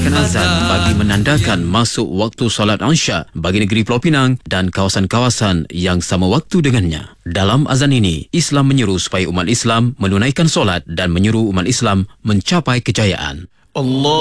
azan bagi menandakan masuk waktu solat Isya bagi negeri Pulau Pinang dan kawasan-kawasan yang sama waktu dengannya. Dalam azan ini, Islam menyeru supaya umat Islam menunaikan solat dan menyuruh umat Islam mencapai kejayaan. Allah